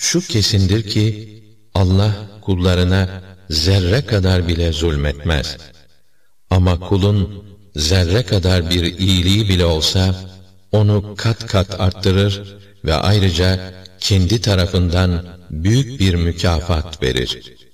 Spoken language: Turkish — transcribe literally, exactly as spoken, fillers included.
Şu kesindir ki, Allah kullarına zerre kadar bile zulmetmez. Ama kulun zerre kadar bir iyiliği bile olsa, onu kat kat arttırır ve ayrıca kendi tarafından büyük bir mükafat verir.